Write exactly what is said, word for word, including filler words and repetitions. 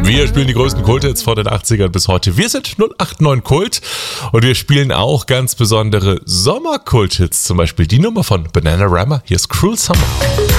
Wir spielen die größten Kulthits von den achtzigern bis heute. Wir sind null acht neun Kult und wir spielen auch ganz besondere Sommer-Kulthits. Zum Beispiel die Nummer von Bananarama. Hier ist Cruel Summer.